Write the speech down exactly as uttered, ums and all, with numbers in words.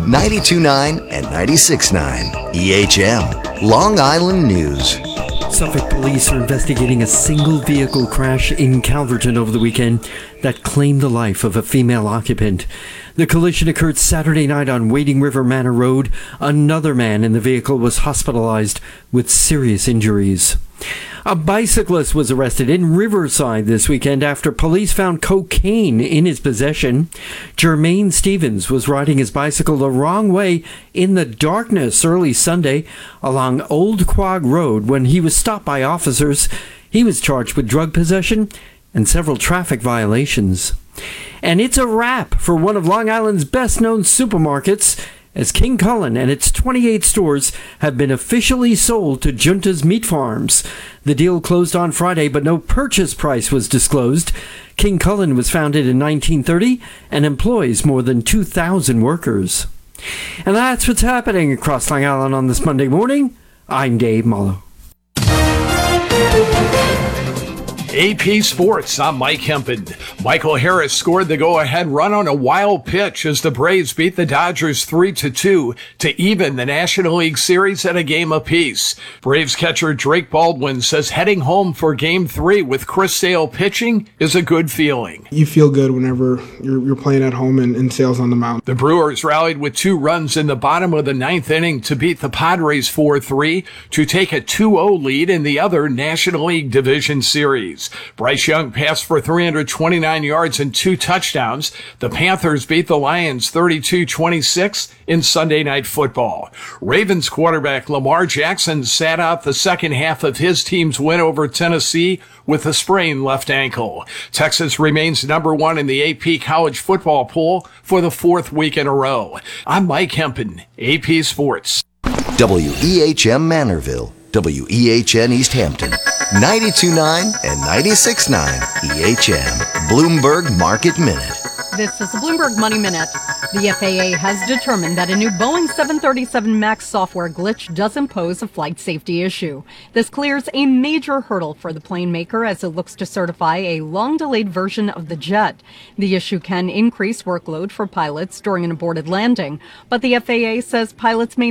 ninety-two point nine and ninety-six point nine E H M, Long Island News. Suffolk police are investigating a single vehicle crash in Calverton over the weekend that claimed the life of a female occupant. The collision occurred Saturday night on Wading River Manor Road. Another man in the vehicle was hospitalized with serious injuries. A bicyclist was arrested in Riverside this weekend after police found cocaine in his possession. Jermaine Stevens was riding his bicycle the wrong way in the darkness early Sunday along Old Quag Road when he was stopped by officers. He was charged with drug possession and several traffic violations. And it's a wrap for one of Long Island's best-known supermarkets, as King Cullen and its twenty-eight stores have been officially sold to Junta's Meat Farms. The deal closed on Friday, but no purchase price was disclosed. King Cullen was founded in nineteen thirty and employs more than two thousand workers. And that's what's happening across Long Island on this Monday morning. I'm Dave Mullo. A P Sports, I'm Mike Hempen. Michael Harris scored the go-ahead run on a wild pitch as the Braves beat the Dodgers three to two to even the National League Series at a game apiece. Braves catcher Drake Baldwin says heading home for Game three with Chris Sale pitching is a good feeling. You feel good whenever you're, you're playing at home and, and Sale's on the mound. The Brewers rallied with two runs in the bottom of the ninth inning to beat the Padres four three to take a two oh lead in the other National League Division Series. Bryce Young passed for three hundred twenty-nine yards and two touchdowns. The Panthers beat the Lions thirty-two twenty-six in Sunday Night Football. Ravens quarterback Lamar Jackson sat out the second half of his team's win over Tennessee with a sprained left ankle. Texas remains number one in the A P college football poll for the fourth week in a row. I'm Mike Hempen, A P Sports. W E H M Manorville, W E H N East Hampton, ninety-two point nine and ninety-six point nine E H M, Bloomberg Market Minute. This is the Bloomberg Money Minute. The F A A has determined that a new Boeing seven thirty-seven MAX software glitch doesn't pose a flight safety issue. This clears a major hurdle for the plane maker as it looks to certify a long-delayed version of the jet. The issue can increase workload for pilots during an aborted landing, but the F A A says pilots may